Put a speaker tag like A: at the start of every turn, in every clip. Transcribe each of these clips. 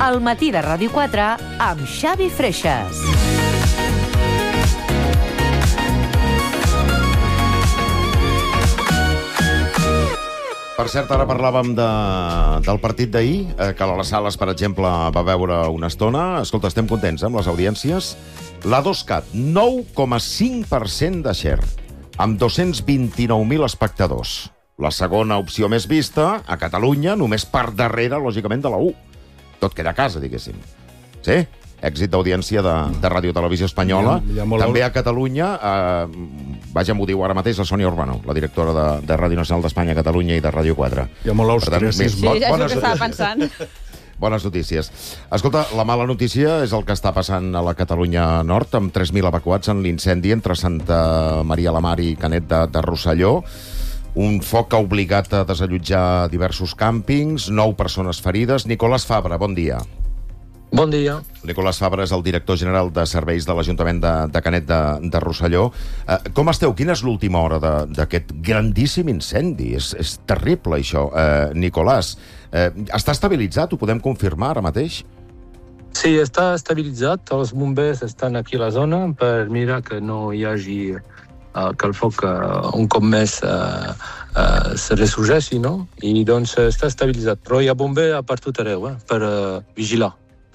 A: El matí de Ràdio 4 amb Xavi Freixas.
B: Per cert, ara parlàvem del partit d'ahir, que a les Sales, per exemple, va veure una estona. Escolta, estem contents amb les audiències. La 2CAT, 9,5% de share, amb 229.000 espectadors. La segona opció més vista, a Catalunya, només per darrere, lògicament, de la 1. Tot queda a casa, diguéssim. Sí? Èxit d'audiència de Ràdio Televisió Espanyola. També a Catalunya, vaja, m'ho diu ara mateix la Sònia Urbano, la directora de Ràdio Nacional d'Espanya, Catalunya i de Ràdio 4.
C: Hi ha molt austriacisme.
D: Sí, és el que estava pensant.
B: Bones notícies. Escolta, la mala notícia és el que està passant a la Catalunya Nord, amb 3.000 evacuats en l'incendi entre Santa Maria la Mar i Canet de Rosselló. Un foc ha obligat a desallotjar diversos càmpings, 9 persones ferides. Nicolás Fabra, bon dia.
E: Bon dia.
B: Nicolás Fabra és el director general de serveis de l'Ajuntament de Canet de Rosselló. Com esteu? Quina és l'última hora d'aquest grandíssim incendi? És terrible, això. Nicolás, està estabilitzat? Ho podem confirmar ara mateix?
E: Sí, està estabilitzat. Els bombers estan aquí a la zona per mirar que no hi hagi que el foc un cop més se ressorgeixi, no? I doncs està estabilitzat. Però hi ha bombers per tot arreu, per vigilar.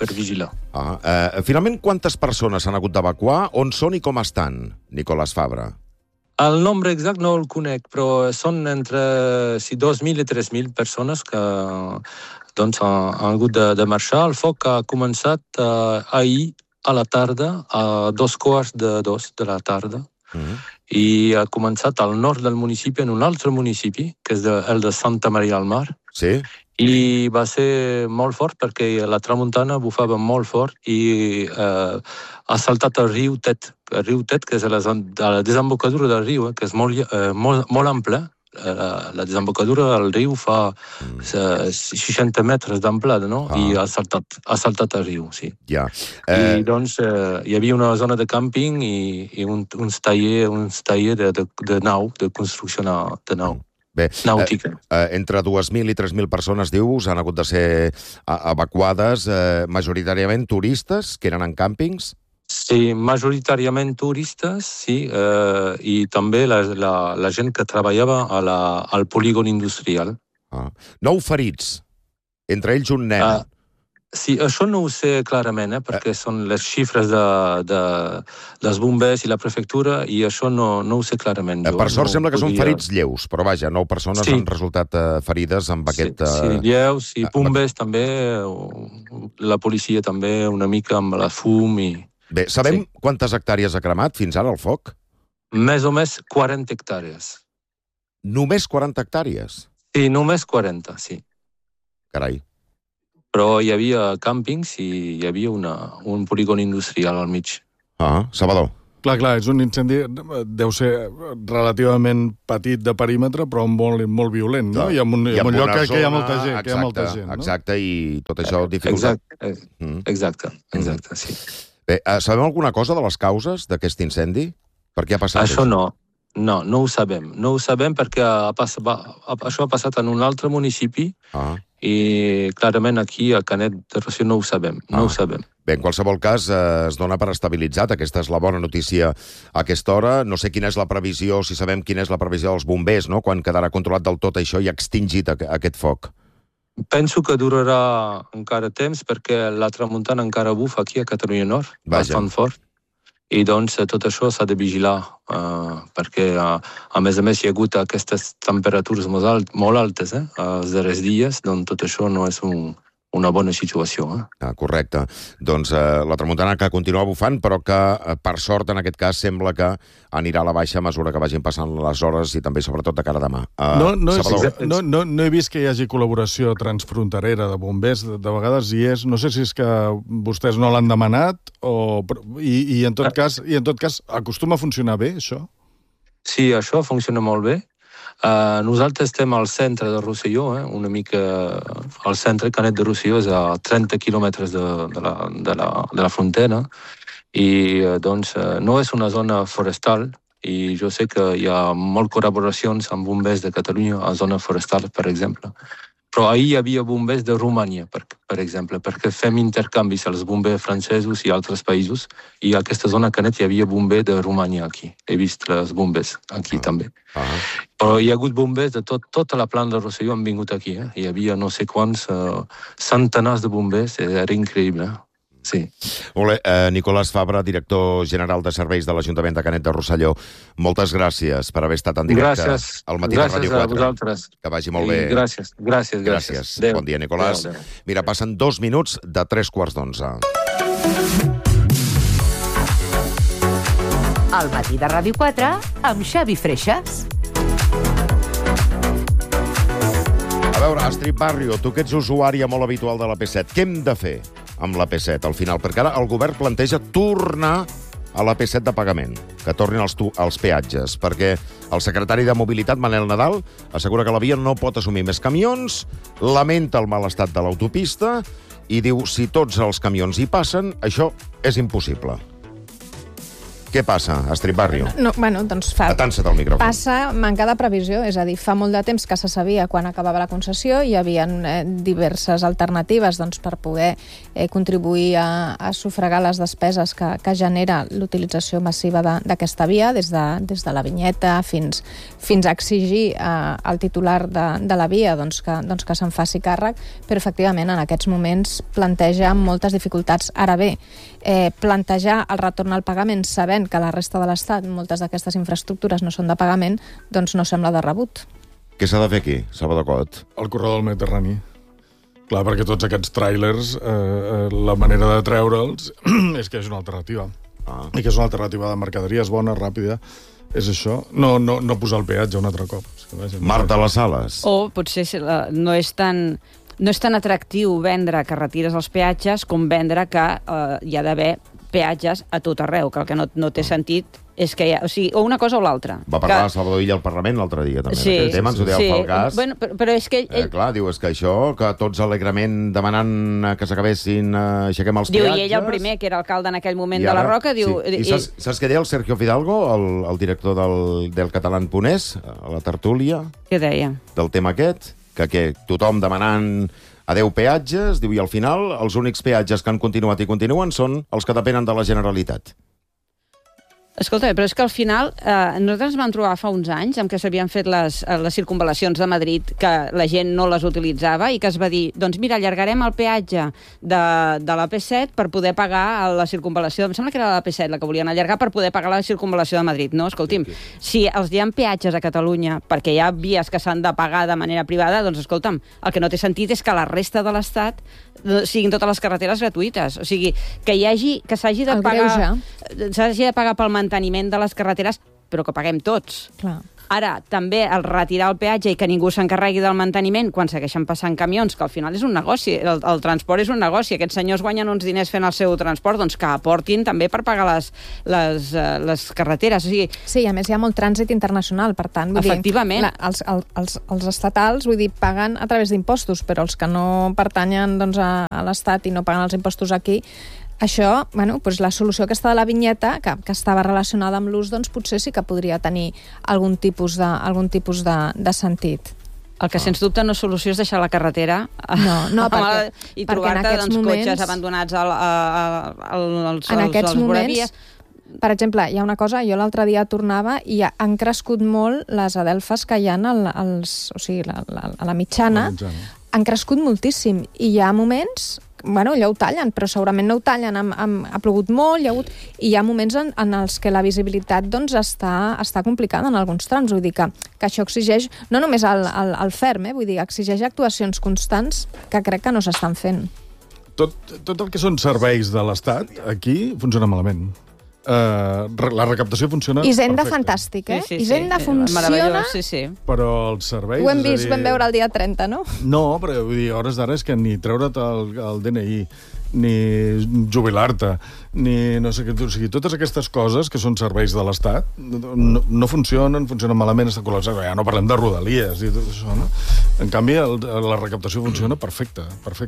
B: Finalment, quantes persones s'han hagut d'evacuar? On són i com estan, Nicolás Fabra?
E: El nombre exacte no el conec, però són entre 2.000 i 3.000 persones que doncs, han hagut de marxar. El foc ha començat ahir a la tarda, a 2:45 de la tarda, i ha començat al nord del municipi, en un altre municipi, que és el de Santa Maria al Mar.
B: Sí.
E: I va ser molt fort perquè la tramuntana bufava molt fort i ha saltat el riu Tet, que és la desembocadura del riu, que és molt ampla. La desembocadura del riu fa 60 metres d'amplada, no? I ha saltat el riu, sí.
B: Ja.
E: I doncs hi havia una zona de càmping i uns tallers de nau, de construcció de nau.
B: Bé, entre 2.000 i 3.000 persones, dius, han hagut de ser evacuades, majoritàriament turistes, que eren en càmpings?
E: Sí, majoritàriament turistes, sí, i també la gent que treballava al polígon industrial.
B: 9 ferits, entre ells un nen.
E: Sí, això no ho sé clarament, perquè són les xifres dels bombers i la prefectura, i això no ho sé clarament.
B: Per sort sembla que són ferits lleus, però vaja, 9 persones han resultat ferides amb aquest...
E: Sí, lleus, i bombers també, la policia també, una mica amb la fum i...
B: Bé, sabem quantes hectàrees ha cremat fins ara el foc?
E: Més o més 40 hectàrees.
B: Només 40 hectàrees?
E: Sí, només 40, sí.
B: Carai.
E: Però hi havia càmpings i hi havia un polígon industrial al mig.
B: Salvador.
C: Clar, és un incendi, deu ser relativament petit de perímetre, però molt violent, no? I en un lloc que hi ha molta gent.
B: Exacte, i tot això dificulta.
E: Exacte, sí.
B: Bé, sabem alguna cosa de les causes d'aquest incendi? Per què ha passat
E: això? No ho sabem. No ho sabem perquè això ha passat en un altre municipi i clarament aquí a Canet de Rosselló no ho sabem.
B: Bé, en qualsevol cas, es dona per estabilitzat. Aquesta és la bona notícia a aquesta hora. No sé quina és la previsió, si sabem quina és la previsió dels bombers, no?, quan quedarà controlat del tot això i extingit aquest foc.
E: Penso que durarà encara temps perquè la tramuntana encara bufa aquí a Catalunya Nord, bastant fort. I doncs tot això s'ha de vigilar perquè a més hi ha hagut aquestes temperatures molt altes els darrers dies, doncs tot això no és una bona situació.
B: Correcte. Doncs la tramuntana que continua bufant, però que per sort en aquest cas sembla que anirà a la baixa a mesura que vagin passant les hores i també sobretot de cara a demà.
C: No he vist que hi hagi col·laboració transfronterera de bombers, de vegades hi és, no sé si és que vostès no l'han demanat i en tot cas acostuma a funcionar bé, això?
E: Sí, això funciona molt bé. Nosaltres estem al centre de Rosselló, una mica al centre. Canet de Rosselló és a 30 quilòmetres de la frontera i doncs no és una zona forestal i jo sé que hi ha moltes col·laboracions amb bombers de Catalunya a zona forestal, per exemple. Però ahir hi havia bombers de Romania, per per exemple, perquè fem intercanvis als bombers francesos i altres països, i a aquesta zona Canet hi havia bombers de Romania aquí. He vist els bombers aquí també. Però hi ha hagut bombers de tota la plana de Rosselló han vingut aquí. Hi havia no sé quants centenars de bombers, era increïble. Sí.
B: Molt bé. Nicolás Fabra, director general de serveis de l'Ajuntament de Canet de Rosselló. Moltes gràcies per haver estat en directe al matí de Ràdio 4.
E: Gràcies a vosaltres.
B: Que vagi molt bé.
E: Gràcies.
B: Bon dia, Nicolás. Mira, passen 2 minuts de 11:03.
A: Al matí de Ràdio 4 amb Xavi Freixas.
B: A veure, Astrid Barrio, tu que ets usuària molt habitual de la P7, què hem de fer amb la P7 al final? Perquè ara el govern planteja tornar a la P7 de pagament, que tornin als peatges, perquè el secretari de Mobilitat, Manel Nadal, assegura que la via no pot assumir més camions, lamenta el mal estat de l'autopista i diu, si tots els camions hi passen, això és impossible. Què passa, Astrid Barrio?
D: Doncs
B: Atansa't al micròfon.
D: passa manca de previsió, és a dir, fa molt de temps que se sabia quan acabava la concessió, hi havia diverses alternatives per poder contribuir a sufragar les despeses que genera l'utilització massiva d'aquesta via, des de la vinyeta fins a exigir al titular de la via que se'n faci càrrec, però efectivament en aquests moments planteja moltes dificultats. Ara bé, plantejar el retorn al pagament sabent que a la resta de l'Estat moltes d'aquestes infraestructures no són de pagament, doncs no sembla de rebut.
B: Què s'ha de fer aquí, Salvador Cot?
C: El corredor del Mediterrani. Clar, perquè tots aquests tràilers, la manera de treure'ls és que és una alternativa. I que és una alternativa de mercaderies bona, ràpida. És això. No posar el peatge un altre cop.
B: Marta Les Sales.
F: O potser no és tan atractiu vendre que retires els peatges com vendre que hi ha d'haver peatges a tot arreu, que el que no té sentit és que o una cosa o l'altra.
B: Va parlar Salvador Illa al Parlament l'altre dia, també, d'aquest tema, ens ho deia el Falgàs.
F: Bueno, però és que
B: clar, diu, és que això, que tots alegrament demanant que s'acabessin, aixequem els peatges...
F: Diu, i ell el primer, que era alcalde en aquell moment de la Roca, diu...
B: I saps què deia el Sergio Fidalgo, el director del Catalán.es, a la tertúlia?
F: Què deia?
B: Del tema aquest, que tothom demanant a 10 peatges, diu, i al final els únics peatges que han continuat i continuen són els que depenen de la Generalitat.
F: Escolta, però és que al final nosaltres ens vam trobar fa uns anys en què s'havien fet les circunvalacions de Madrid, que la gent no les utilitzava i que es va dir, doncs mira, allargarem el peatge de la P7 per poder pagar la circunvalació. Em sembla que era la P7 la que volien allargar per poder pagar la circunvalació de Madrid. No, escolti'm, si els hi ha peatges a Catalunya perquè hi ha vies que s'han de pagar de manera privada, doncs escolta'm, el que no té sentit és que la resta de l'Estat siguin totes les carreteres gratuïtes. O sigui, que s'hagi de pagar pel manteniment de les carreteres, però que paguem tots.
D: Clar.
F: Ara, també el retirar el peatge i que ningú s'encarregui del manteniment quan segueixen passant camions, que al final és un negoci, el transport és un negoci, aquests senyors guanyen uns diners fent el seu transport, doncs que aportin també per pagar les carreteres. O sigui,
D: sí, a més hi ha molt trànsit internacional, per tant,
F: efectivament.
D: Els estatals, vull dir, paguen a través d'impostos, però els que no pertanyen a l'Estat i no paguen els impostos aquí, això, doncs la solució aquesta de la vinyeta, que estava relacionada amb l'ús, doncs potser sí que podria tenir algun tipus de sentit.
F: El que sens dubte no és solució és deixar la carretera i trobar-te cotxes abandonats als voravies.
D: Per exemple, hi ha una cosa, jo l'altre dia tornava i han crescut molt les adelfes que hi ha a la mitjana, han crescut moltíssim i hi ha moments... allò ho tallen, però segurament no ho tallen. Ha plogut molt, i hi ha moments en els que la visibilitat està complicada en alguns trams. Vull dir que això exigeix, no només el ferm, vull dir, exigeix actuacions constants que crec que no s'estan fent.
C: Tot el que són serveis de l'Estat, aquí, funciona malament. La recaptació funciona
D: Hisenda
C: perfecte.
D: fantàstic, eh?
F: Sí,
D: Hisenda funciona...
F: Sí.
C: Però els serveis...
D: Ho hem vist, vam veure el dia 30, no?
C: No, però vull dir, hores d'ara és que ni treure't el DNI, ni jubilar-te, ni no sé què... O sigui, totes aquestes coses que són serveis de l'Estat no funcionen malament, està col·lapsat. Ja no parlem de rodalies i tot això, no? En canvi, la recaptació funciona perfecta.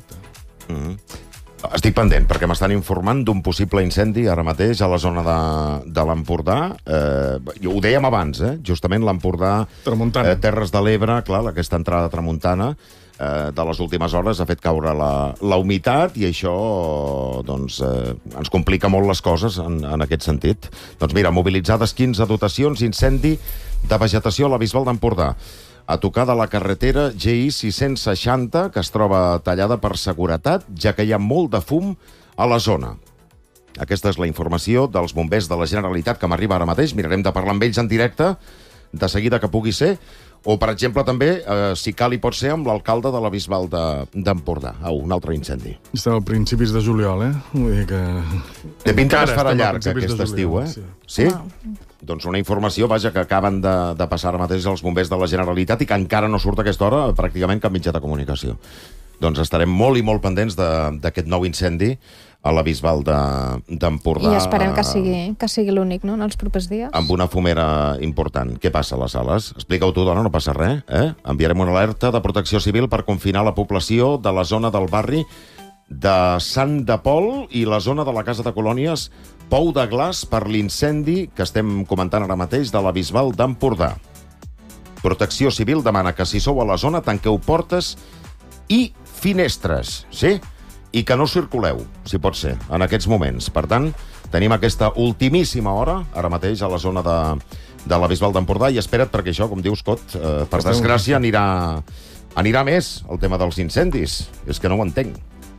B: Estic pendent, perquè m'estan informant d'un possible incendi ara mateix a la zona de l'Empordà. Ho dèiem abans, justament l'Empordà, Terres de l'Ebre, clar, aquesta entrada tramuntana. de les últimes hores ha fet caure la humitat i això doncs, ens complica molt les coses en aquest sentit. Doncs mira, mobilitzades 15 dotacions, incendi de vegetació a la Bisbal d'Empordà. A tocar de la carretera GI 660, que es troba tallada per seguretat, ja que hi ha molt de fum a la zona. Aquesta és la informació dels bombers de la Generalitat que m'arriba ara mateix. Mirarem de parlar amb ells en directe, de seguida que pugui ser. O, per exemple, també, si cal i pot ser, amb l'alcalde de la Bisbal d'Empordà. Un altre incendi.
C: Estem a principis de juliol, Vull dir que...
B: Té pinta que es farà llarg aquest estiu, Sí? Doncs una informació, vaja, que acaben de passar ara mateix els bombers de la Generalitat i que encara no surt a aquesta hora pràcticament cap mitjà de comunicació. Doncs estarem molt i molt pendents d'aquest nou incendi a la Bisbal d'Empordà.
D: I esperem que sigui l'únic, no?, en els propers dies.
B: Amb una fumera important. Què passa a les sales? Explica-ho tu, dona, no passa res. Enviarem una alerta de protecció civil per confinar la població de la zona del barri de Sant de Pol i la zona de la Casa de Colònies Pou de Glaç per l'incendi que estem comentant ara mateix de la Bisbal d'Empordà. Protecció Civil demana que si sou a la zona tanqueu portes i finestres, sí? I que no circuleu, si pot ser, en aquests moments. Per tant, tenim aquesta ultimíssima hora, ara mateix, a la zona de la Bisbal d'Empordà, i espera't, perquè això, com diu Scott, per desgràcia anirà més, el tema dels incendis. És que no ho entenc.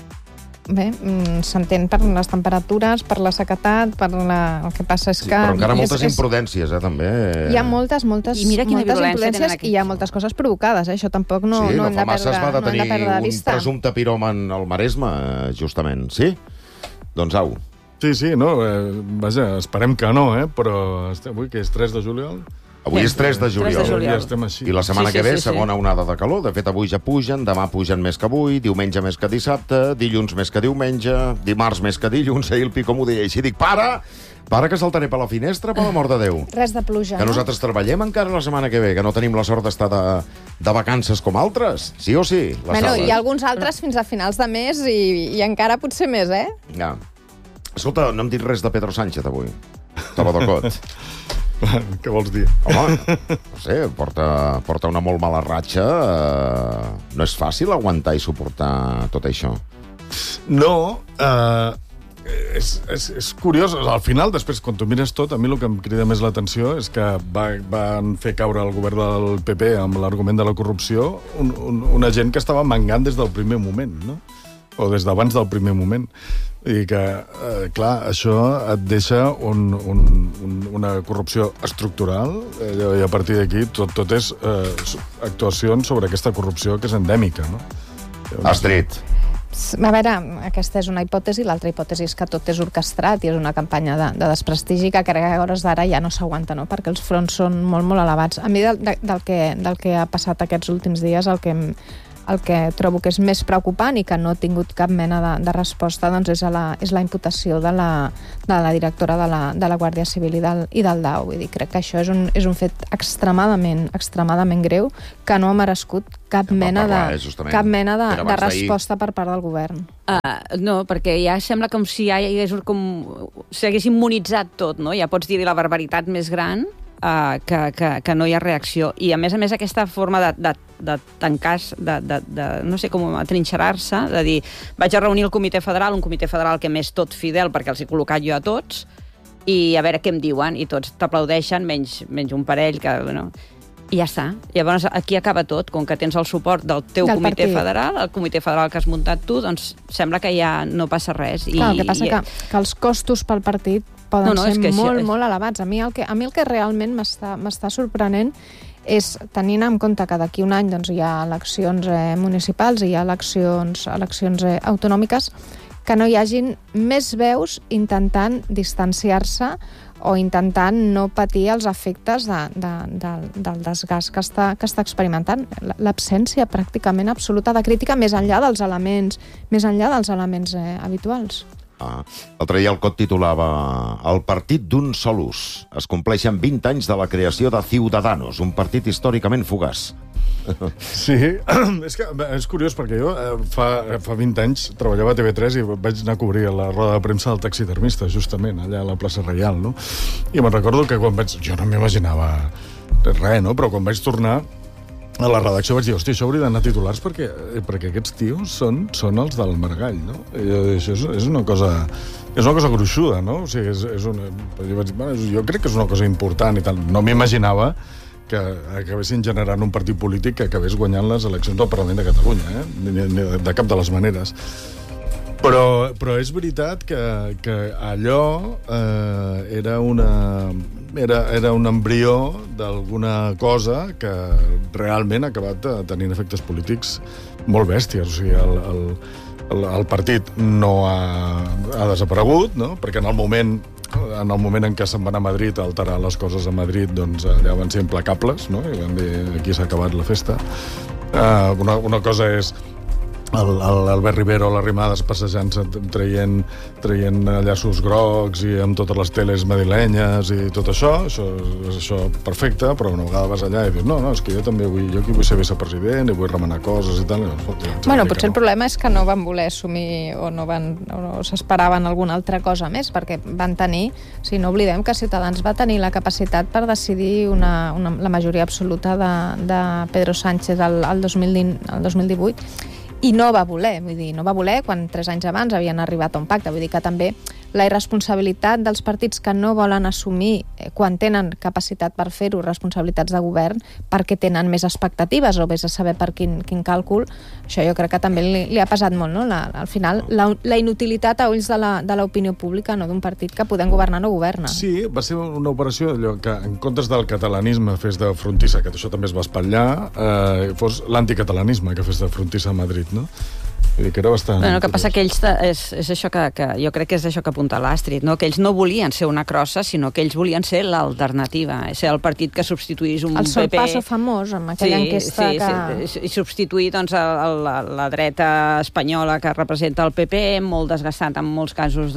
D: Bé, s'entén per les temperatures, per la sequetat, el que passa és que...
B: Però encara moltes imprudències, també.
D: Hi ha moltes
F: I mira quina
D: imprudències i hi ha moltes coses provocades, Això tampoc no hem de perdre de vista. Sí, no fa massa es va detenir un
B: presumpte piròman al Maresme, justament, sí? Doncs au.
C: Sí, no, vaja, esperem que no, però avui que és 3 de juliol...
B: Avui és 3 de juliol.
C: Ja estem així.
B: I la setmana que ve, segona onada de calor. De fet, avui ja pugen, demà pugen més que avui, diumenge més que dissabte, dilluns més que diumenge, dimarts més que dilluns, ahir el Pico m'ho deia. I si dic, para que saltaré per la finestra, per l'amor de Déu.
D: Res de pluja,
B: que nosaltres treballem encara la setmana que ve, que no tenim la sort d'estar de vacances com altres. Sí o sí?
D: Hi ha alguns altres fins a finals de mes i encara potser més,
B: Ja. Escolta, no hem dit res de Pedro Sánchez avui. Tabadocot.
C: Què vols dir?
B: Home, no sé, porta una molt mala ratxa. No és fàcil aguantar i suportar tot això.
C: No, és curiós. Al final, després, quan tu mires tot, a mi el que em crida més l'atenció és que van fer caure el govern del PP amb l'argument de la corrupció una gent que estava mangant des del primer moment, no? O des d'abans del primer moment. I que, clar, això et deixa una corrupció estructural i a partir d'aquí tot és actuacions sobre aquesta corrupció que és endèmica, no?
B: Astrid.
D: A veure, aquesta és una hipòtesi, l'altra hipòtesi és que tot és orquestrat i és una campanya de desprestigi que crec que a hores d'ara ja no s'aguanta, no? Perquè els fronts són molt, molt elevats. A mi del que ha passat aquests últims dies, el que trobo que és més preocupant i que no ha tingut cap mena de resposta doncs és la imputació de la directora de la Guàrdia Civil i del DAO. Vull dir, crec que això és un fet extremadament greu que no ha merescut cap mena de resposta per part del govern.
F: No, perquè ja sembla com si s'hagués immunitzat tot, no? Ja pots dir la barbaritat més gran que no hi ha reacció. I a més aquesta forma de tancar, no sé com atrinxerar-se, de dir, vaig a reunir el comitè federal, un comitè federal que m'és tot fidel perquè els he col·locat jo a tots, i a veure què em diuen, i tots t'aplaudeixen, menys un parell que... I ja està. Llavors, aquí acaba tot. Com que tens el suport del teu comitè federal, el comitè federal que has muntat tu, doncs sembla que ja no passa res.
D: Clar, el que passa que els costos pel partit poden ser molt elevats. A mi el que realment m'està sorprenent és, tenint en compte que d'aquí un any doncs, hi ha eleccions municipals i hi ha eleccions autonòmiques, que no hi hagin més veus intentant distanciar-se o intentant no patir els efectes del desgast que està experimentant. L'absència pràcticament absoluta de crítica més enllà dels elements habituals.
B: L'altre dia el COT titulava "El partit d'un sol ús". Es compleixen 20 anys de la creació de Ciudadanos, un partit històricament fugaç.
C: Sí, és curiós perquè jo fa 20 anys treballava a TV3 i vaig anar a cobrir la roda de premsa del taxidermista, justament, allà a la plaça Reial, no? I me'n recordo que jo no m'imaginava res, no? Però quan vaig tornar a la redacció vaig dir, hòstia, això hauria d'anar titulars perquè aquests tios són els del Margall, no? I això és una cosa gruixuda, no? O sigui, jo crec que és una cosa important i tal. No m'imaginava que acabessin generant un partit polític que acabés guanyant les eleccions del Parlament de Catalunya, de cap de les maneres. Però és veritat que allò era un embrió d'alguna cosa que realment ha acabat tenint efectes polítics molt bèsties. O sigui, el partit no ha desaparegut, no? Perquè en el moment en què se'n van a Madrid a alterar les coses a Madrid, doncs allà van ser implacables, no? I van dir, aquí s'ha acabat la festa. Una cosa és l'Albert Rivera o l'Arrimades passejant-se traient llaços grocs i amb totes les teles madrilenyes i tot això perfecte, però una vegada vas allà i dius, no, és que jo també jo aquí vull ser vicepresident i vull remenar coses i tal.
D: Bueno, potser el problema és que no van voler assumir o no s'esperaven alguna altra cosa més, perquè van tenir, si no oblidem que Ciutadans va tenir la capacitat per decidir la majoria absoluta de Pedro Sánchez al 2018, i no va voler quan 3 anys abans havien arribat a un pacte. Vull dir que també la irresponsabilitat dels partits que no volen assumir, quan tenen capacitat per fer-ho, responsabilitats de govern, perquè tenen més expectatives o vés a saber per quin càlcul, això jo crec que també li ha pesat molt, no? Al final, la inutilitat a ulls de l'opinió pública, no, d'un partit que podent governar no governa.
C: Sí, va ser una operació allò que en comptes del catalanisme fes de frontissa, que això també es va espatllar, fos l'anticatalanisme que fes de frontissa a Madrid, no? Que era bastant...
F: El que passa que ells, és això que jo crec que és això que apunta l'Astrid, no? Que ells no volien ser una crossa, sinó que ells volien ser l'alternativa, ser el partit que substituís un PP...
D: El Solpasso famós, amb aquella enquesta que...
F: I substituir la dreta espanyola que representa el PP, molt desgastat en molts casos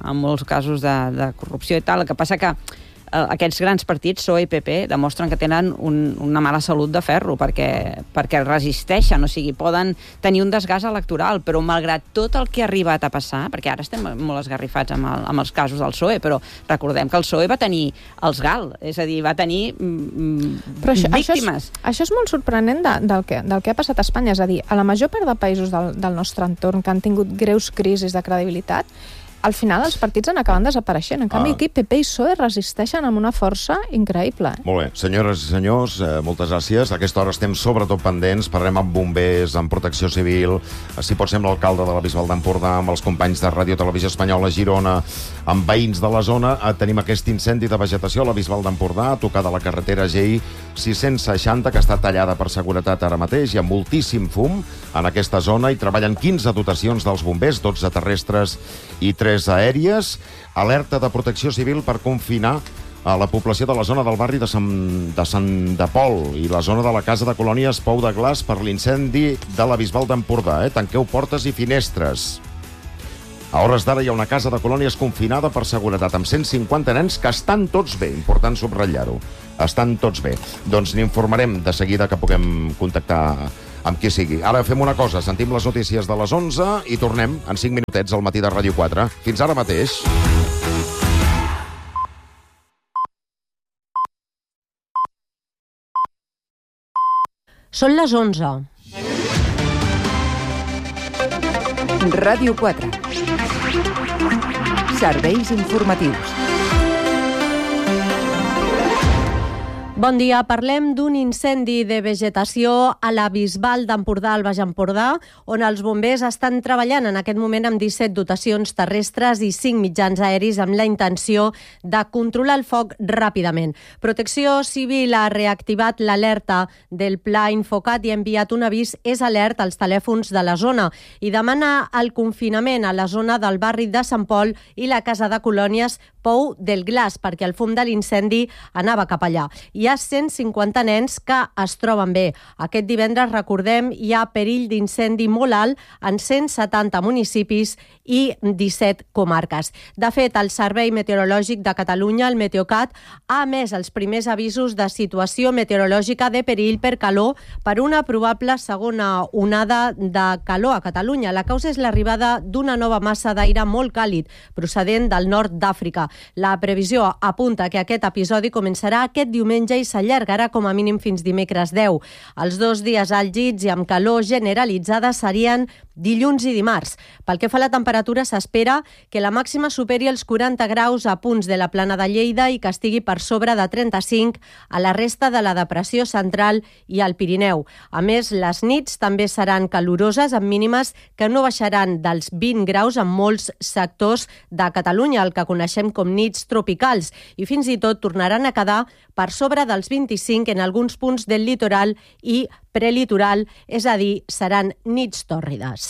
F: de corrupció i tal. El que passa que aquests grans partits, PSOE i PP, demostren que tenen una mala salut de ferro, perquè resisteixen, o sigui, poden tenir un desgast electoral, però malgrat tot el que ha arribat a passar, perquè ara estem molt esgarrifats amb els casos del PSOE, però recordem que el PSOE va tenir els GAL, és a dir, va tenir víctimes.
D: Això és molt sorprenent del que ha passat a Espanya, és a dir, a la major part de països del nostre entorn que han tingut greus crisis de credibilitat, al final els partits han acabat desapareixent. En canvi, aquí PP i PSOE resisteixen amb una força increïble.
B: Molt bé. Senyores i senyors, moltes gràcies. A aquesta hora estem sobretot pendents. Parlem amb bombers, amb protecció civil, si pot ser amb l'alcalde de la Bisbal d'Empordà, amb els companys de Ràdio Televisió Espanyola a Girona, amb veïns de la zona. Tenim aquest incendi de vegetació a la Bisbal d'Empordà, a tocar de la carretera GI 660, que està tallada per seguretat ara mateix. Hi ha moltíssim fum en aquesta zona i treballen 15 dotacions dels bombers, 12 terrestres i 3 aèries. Alerta de protecció civil per confinar a la població de la zona del barri de Sant de Pol i la zona de la Casa de Colònies Pou de Glaç per l'incendi de la Bisbal d'Empordà. Tanqueu portes i finestres. A hores d'ara hi ha una casa de colònies confinada per seguretat amb 150 nens que estan tots bé. Important subratllar-ho. Estan tots bé. Doncs n'informarem de seguida que puguem contactar amb qui sigui. Ara fem una cosa, sentim les notícies de les 11 i tornem en 5 minutets al matí de Ràdio 4. Fins ara mateix.
G: Són les 11.
A: Ràdio 4. Serveis informatius.
G: Bon dia, parlem d'un incendi de vegetació a la Bisbal d'Empordà, al Baix Empordà, on els bombers estan treballant en aquest moment amb 17 dotacions terrestres i 5 mitjans aeris amb la intenció de controlar el foc ràpidament. Protecció Civil ha reactivat l'alerta del Pla Infocat i ha enviat un avís és alert als telèfons de la zona i demana el confinament a la zona del barri de Sant Pol i la Casa de Colònies Pou del Glaç, perquè el fum de l'incendi anava cap allà. Hi ha 150 nens que es troben bé. Aquest divendres, recordem, hi ha perill d'incendi molt alt en 170 municipis i 17 comarques. De fet, el Servei Meteorològic de Catalunya, el Meteocat, ha emès els primers avisos de situació meteorològica de perill per calor per una probable segona onada de calor a Catalunya. La causa és l'arribada d'una nova massa d'aire molt càlid procedent del nord d'Àfrica. La previsió apunta que aquest episodi començarà aquest diumenge i s'allargarà com a mínim fins dimecres 10. Els 2 dies àlgids i amb calor generalitzada serien dilluns i dimarts. Pel que fa a la temperatura, s'espera que la màxima superi els 40 graus a punts de la Plana de Lleida i que estigui per sobre de 35 a la resta de la depressió central i al Pirineu. A més, les nits també seran caloroses, amb mínimes que no baixaran dels 20 graus en molts sectors de Catalunya, el que coneixem com nits tropicals, i fins i tot tornaran a quedar per sobre dels 25 en alguns punts del litoral i prelitoral, és a dir, seran nits tòrrides.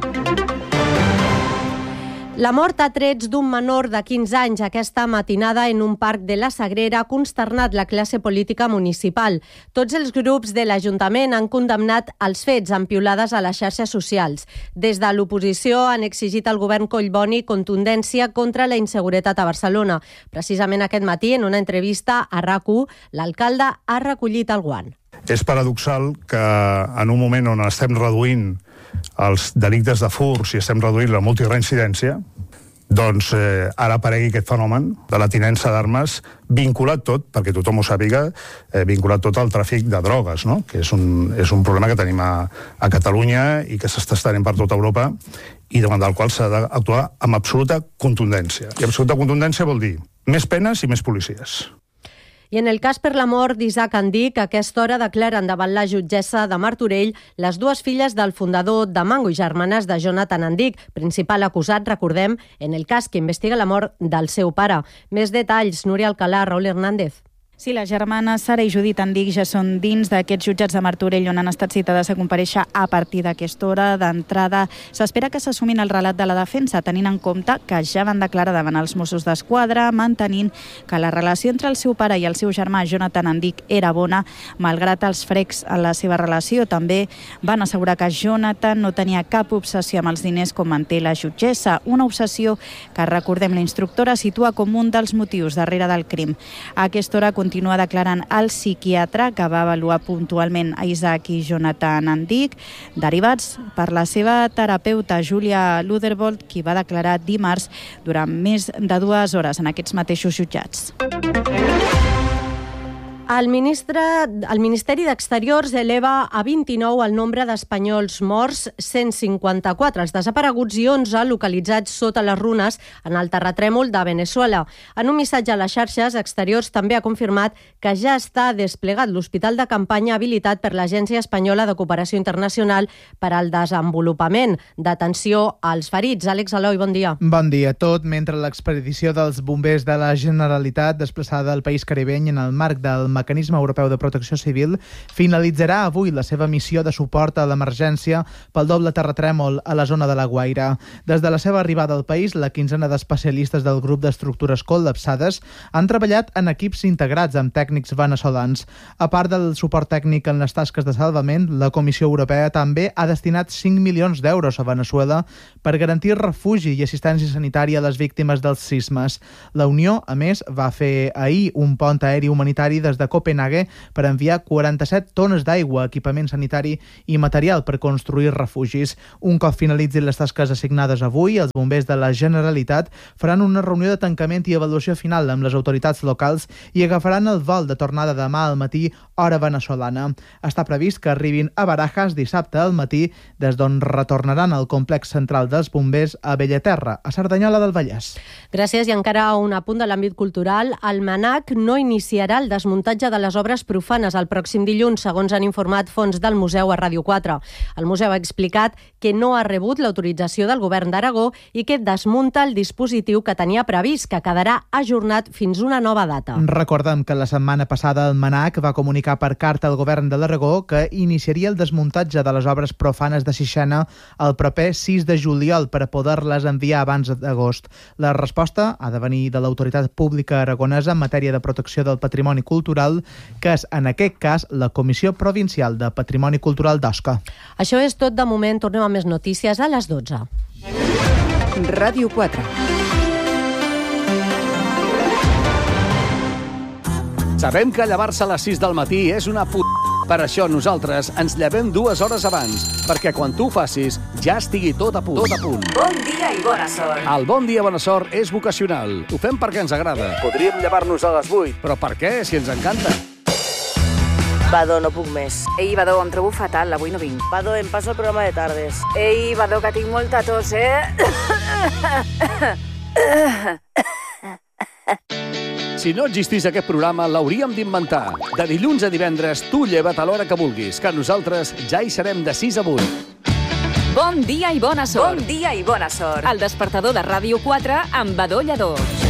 G: La mort a trets d'un menor de 15 anys aquesta matinada en un parc de la Sagrera ha consternat la classe política municipal. Tots els grups de l'Ajuntament han condemnat els fets amb piulades a les xarxes socials. Des de l'oposició han exigit al govern Collboni contundència contra la inseguretat a Barcelona. Precisament aquest matí, en una entrevista a RAC1, l'alcalde ha recollit el guant.
H: És paradoxal que en un moment on estem reduint els delictes de furs i estem reduint la multireincidència, doncs ara aparegui aquest fenomen de la tinença d'armes vinculat tot, perquè tothom ho sàpiga, vinculat tot al tràfic de drogues, no? Que és un problema que tenim a Catalunya i que s'està estenent per tota Europa i davant del qual s'ha d'actuar amb absoluta contundència. I absoluta contundència vol dir més penes i més policies.
G: I en el cas per la mort d'Isaac Andic, a aquesta hora declaren davant la jutgessa de Martorell les 2 filles del fundador de Mango i germanes de Jonathan Andic, principal acusat, recordem, en el cas que investiga la mort del seu pare. Més detalls, Núria Alcalà, Raúl Hernández.
I: Sí, les germanes Sara i Judit Andic ja són dins d'aquests jutjats de Martorell on han estat citades a comparèixer a partir d'aquesta hora. D'entrada, s'espera que s'assumin el relat de la defensa, tenint en compte que ja van declarar davant els Mossos d'Esquadra, mantenint que la relació entre el seu pare i el seu germà Jonathan Andic era bona, malgrat els frecs en la seva relació. També van assegurar que Jonathan no tenia cap obsessió amb els diners com manté la jutgessa, una obsessió que, recordem, la instructora situa com un dels motius darrere del crim. A aquesta hora continua declarant el psiquiatre que va avaluar puntualment a Isaac i Jonathan Andic, derivats per la seva terapeuta Júlia Ludervold, qui va declarar dimarts durant més de 2 hores en aquests mateixos jutjats.
G: El Ministeri d'Exteriors eleva a 29 el nombre d'espanyols morts, 154 els desapareguts i 11 localitzats sota les runes en el terratrèmol de Venezuela. En un missatge a les xarxes, Exteriors també ha confirmat que ja està desplegat l'hospital de campanya habilitat per l'Agència Espanyola de Cooperació Internacional per al Desenvolupament d'atenció als ferits. Àlex Aloi, bon dia.
J: Bon dia. Tot mentre l'expedició dels bombers de la Generalitat desplaçada al país caribeny en el marc del Mecanisme Europeu de Protecció Civil finalitzarà avui la seva missió de suport a l'emergència pel doble terratrèmol a la zona de la Guaira. Des de la seva arribada al país, la quinzena d'especialistes del grup d'estructures col·lapsades han treballat en equips integrats amb tècnics veneçolans. A part del suport tècnic en les tasques de salvament, la Comissió Europea també ha destinat 5 milions d'euros a Veneçuela per garantir refugi i assistència sanitària a les víctimes dels sismes. La Unió, a més, va fer ahir un pont aeri humanitari des de Copenhague per enviar 47 tones d'aigua, equipament sanitari i material per construir refugis. Un cop finalitzin les tasques assignades avui, els bombers de la Generalitat faran una reunió de tancament i avaluació final amb les autoritats locals i agafaran el vol de tornada demà al matí, hora veneçolana. Està previst que arribin a Barajas dissabte al matí, des d'on retornaran al complex central dels bombers a Bellaterra, a Cerdanyola del Vallès.
G: Gràcies. I encara un apunt de l'àmbit cultural. El MNAC no iniciarà el desmuntatge de les obres profanes el pròxim dilluns, segons han informat fons del museu a Ràdio 4. El museu ha explicat que no ha rebut l'autorització del govern d'Aragó i que desmunta el dispositiu que tenia previst, que quedarà ajornat fins una nova data.
J: Recordem que la setmana passada el MNAC va comunicar per carta al govern de l'Aragó que iniciaria el desmuntatge de les obres profanes de Sixena el proper 6 de juliol per a poder-les enviar abans d'agost. La resposta ha de venir de l'autoritat pública aragonesa en matèria de protecció del patrimoni cultural, que és, en aquest cas, la Comissió Provincial de Patrimoni Cultural d'Osca.
G: Això és tot de moment. Tornem a més notícies a les 12.
A: Ràdio 4.
K: Sabem que llevar-se a les 6 del matí és una Per això nosaltres ens llevem 2 hores abans, perquè quan tu ho facis ja estigui tot a punt.
A: Bon dia i bona sort.
K: El Bon dia, bona sort és vocacional. Ho fem perquè ens agrada. Podríem llevar-nos a les 8, però per què, si ens encanta?
L: Badó, no puc més.
M: Ei, Badó, em trobo fatal, avui no vinc.
L: Badó, em passo el programa de tardes.
M: Ei, Badó, que tinc molta tos,
K: Si no existís aquest programa, l'hauríem d'inventar. De dilluns a divendres, tu lleva't a l'hora que vulguis, que nosaltres ja hi serem de 6 a 8.
A: Bon dia i bona sort.
M: Bon dia i bona sort.
A: El despertador de Ràdio 4 amb Badó Lledó.